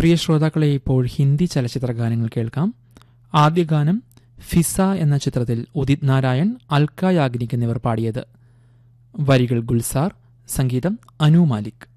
പ്രിയ ശ്രോതാക്കളെ, ഇപ്പോൾ ഹിന്ദി ചലച്ചിത്ര ഗാനങ്ങൾ കേൾക്കാം. ആദ്യ ഗാനം ഫിസ എന്ന ചിത്രത്തിൽ ഉദിത് നാരായൺ, അൽക്ക യാഗ്നിക് എന്നിവർ പാടിയത്. വരികൾ ഗുൽസാർ, സംഗീതം അനു മാലിക്.